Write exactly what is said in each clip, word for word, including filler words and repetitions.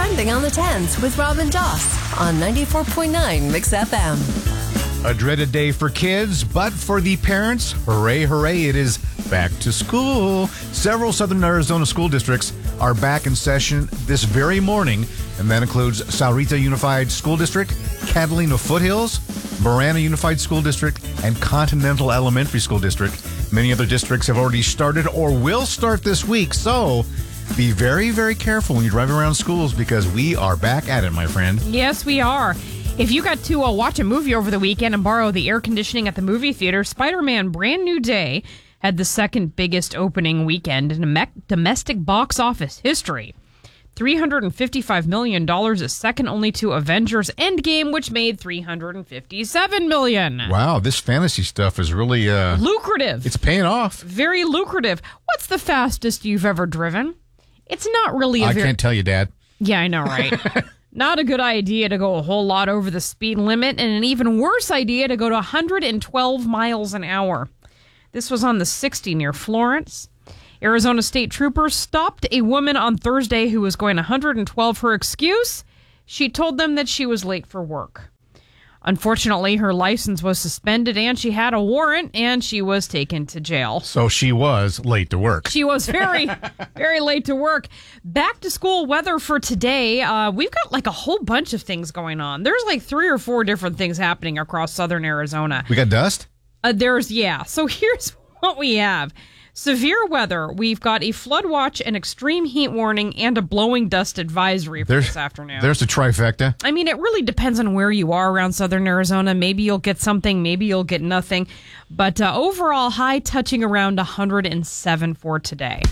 Trending on the tens with Robin Doss on ninety-four point nine Mix F M. A dreaded day for kids, but for the parents, hooray, hooray, it is back to school. Several Southern Arizona school districts are back in session this very morning, and that includes Sahuarita Unified School District, Catalina Foothills, Marana Unified School District, and Continental Elementary School District. Many other districts have already started or will start this week, so be very, very careful when you're driving around schools because we are back at it, my friend. Yes, we are. If you got to uh, watch a movie over the weekend and borrow the air conditioning at the movie theater, Spider-Man Brand New Day had the second biggest opening weekend in me- domestic box office history. three hundred fifty-five million dollars is second only to Avengers Endgame, which made three hundred fifty-seven million dollars. Wow, this fantasy stuff is really... Uh, lucrative. It's paying off. Very lucrative. What's the fastest you've ever driven? It's not really a I very... can't tell you, Dad. Yeah, I know, right? Not a good idea to go a whole lot over the speed limit, and an even worse idea to go to one hundred twelve miles an hour. This was on the sixty near Florence. Arizona State Troopers stopped a woman on Thursday who was going one hundred twelve. Her excuse? She told them that she was late for work. Unfortunately, her license was suspended and she had a warrant and she was taken to jail. So she was late to work. She was very, very late to work. Back to school weather for today. Uh, we've got like a whole bunch of things going on. There's like three or four different things happening across southern Arizona. We got dust? Uh, there's, yeah. So here's what we have. Severe weather. We've got a flood watch, an extreme heat warning, and a blowing dust advisory for there's, this afternoon. There's the trifecta. I mean, it really depends on where you are around southern Arizona. Maybe you'll get something, maybe you'll get nothing. But uh, overall, high touching around one hundred seven for today.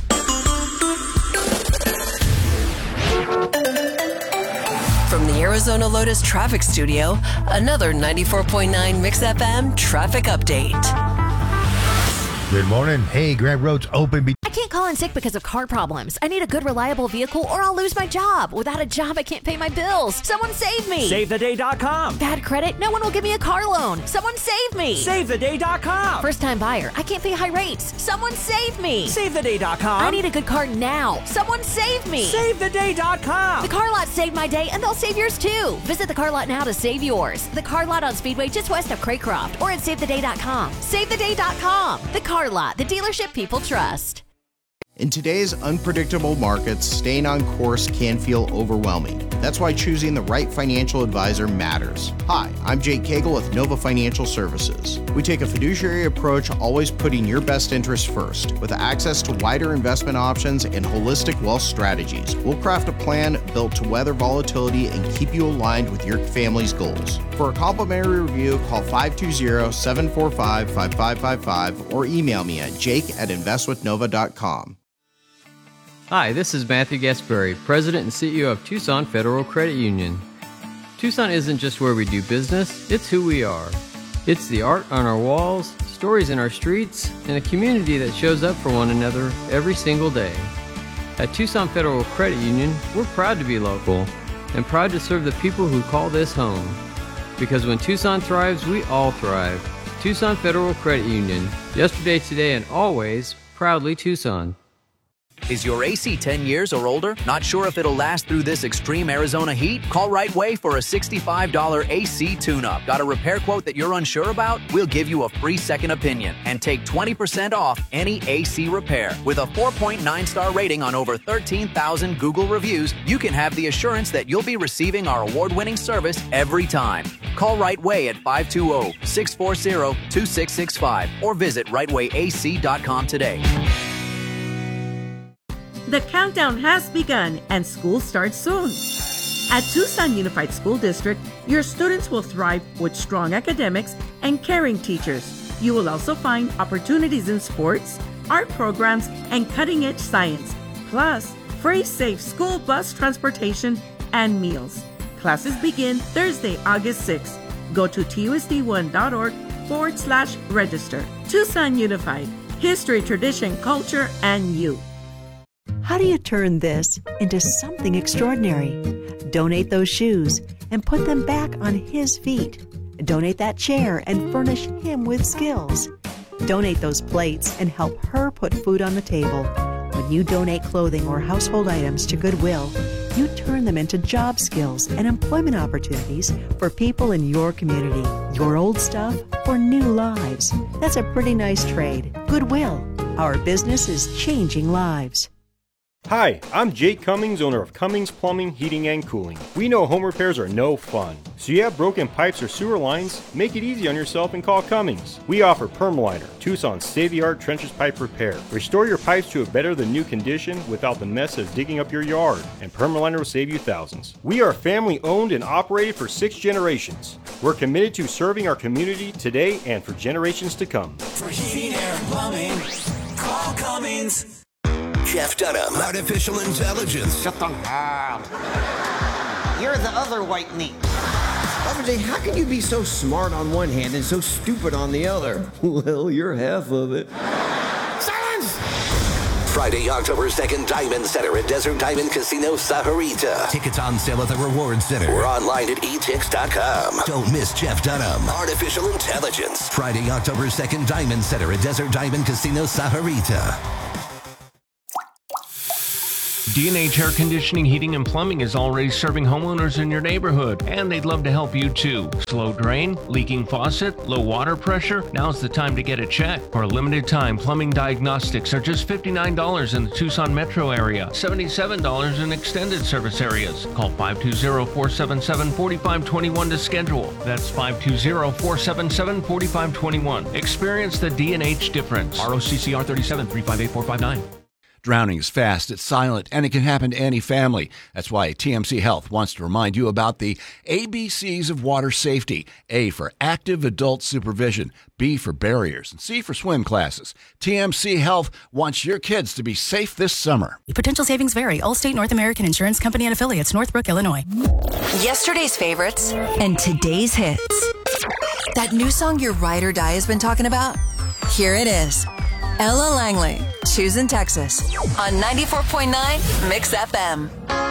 From the Arizona Lotus Traffic Studio, another ninety-four point nine Mix F M traffic update. Good morning. Hey, Grant Road's open. Be- I can't call in sick because of car problems. I need a good, reliable vehicle or I'll lose my job. Without a job, I can't pay my bills. Someone save me. Save the day dot com. Bad credit? No one will give me a car loan. Someone save me. Save the day dot com. First-time buyer? I can't pay high rates. Someone save me. Save the day dot com. I need a good car now. Someone save me. Save the day dot com. The Car Lot saved my day, and they'll save yours too. Visit the Car Lot now to save yours. The Car Lot on Speedway just west of Craycroft or at save the day dot com. save the day dot com. The Car Lot, the dealership people trust. In today's unpredictable markets, staying on course can feel overwhelming. That's why choosing the right financial advisor matters. Hi, I'm Jake Cagle with Nova Financial Services. We take a fiduciary approach, always putting your best interests first. With access to wider investment options and holistic wealth strategies, we'll craft a plan built to weather volatility and keep you aligned with your family's goals. For a complimentary review, call five two zero, seven four five, five five five five or email me at jake at invest with nova dot com. Hi, this is Matthew Gasparri, President and C E O of Tucson Federal Credit Union. Tucson isn't just where we do business, it's who we are. It's the art on our walls, stories in our streets, and a community that shows up for one another every single day. At Tucson Federal Credit Union, we're proud to be local and proud to serve the people who call this home. Because when Tucson thrives, we all thrive. Tucson Federal Credit Union. Yesterday, today, and always, proudly Tucson. Is your A C ten years or older? Not sure if it'll last through this extreme Arizona heat? Call Right Way for a sixty-five dollars A C tune-up. Got a repair quote that you're unsure about? We'll give you a free second opinion and take twenty percent off any A C repair. With a four point nine star rating on over thirteen thousand Google reviews, you can have the assurance that you'll be receiving our award-winning service every time. Call Right Way at five two zero, six four zero, two six six five or visit right way a c dot com today. The countdown has begun and school starts soon. At Tucson Unified School District, your students will thrive with strong academics and caring teachers. You will also find opportunities in sports, art programs, and cutting-edge science, plus free safe school bus transportation and meals. Classes begin Thursday, August sixth. Go to T U S D one dot org forward slash register. Tucson Unified, history, tradition, culture, and you. How do you turn this into something extraordinary? Donate those shoes and put them back on his feet. Donate that chair and furnish him with skills. Donate those plates and help her put food on the table. When you donate clothing or household items to Goodwill, you turn them into job skills and employment opportunities for people in your community. Your old stuff for new lives. That's a pretty nice trade. Goodwill. Our business is changing lives. Hi, I'm Jake Cummings, owner of Cummings Plumbing, Heating, and Cooling. We know home repairs are no fun. So you have broken pipes or sewer lines? Make it easy on yourself and call Cummings. We offer Permaliner, Tucson's state-of-the-art trenches pipe repair. Restore your pipes to a better than new condition without the mess of digging up your yard, and Permaliner will save you thousands. We are family owned and operated for six generations. We're committed to serving our community today and for generations to come. For heating, air, and plumbing, call Cummings. Jeff Dunham. Artificial intelligence. Shut the hell. You're the other white meat. R J, how can you be so smart on one hand and so stupid on the other? Well, you're half of it. Silence! Friday, October second, Diamond Center at Desert Diamond Casino, Sahuarita. Tickets on sale at the Reward Center. Or online at e tix dot com. Don't miss Jeff Dunham. Artificial intelligence. Friday, October second, Diamond Center at Desert Diamond Casino, Sahuarita. D and H Air Conditioning, Heating, and Plumbing is already serving homeowners in your neighborhood, and they'd love to help you too. Slow drain, leaking faucet, low water pressure? Now's the time to get a check. For a limited time, plumbing diagnostics are just fifty-nine dollars in the Tucson metro area, seventy-seven dollars in extended service areas. Call five two zero, four seven seven, four five two one to schedule. That's five two zero, four seven seven, four five two one. Experience the D and H difference. R O C C R thirty-seven, three five eight, four five nine. Drowning is fast, it's silent, and it can happen to any family. That's why T M C Health wants to remind you about the A B Cs of water safety. A for active adult supervision, B for barriers, and C for swim classes. T M C Health wants your kids to be safe this summer. Potential savings vary. Allstate North American Insurance Company and affiliates, Northbrook, Illinois. Yesterday's favorites and today's hits. That new song your ride or die has been talking about? Here it is. Ella Langley, Choosing Texas, on ninety-four point nine Mix F M.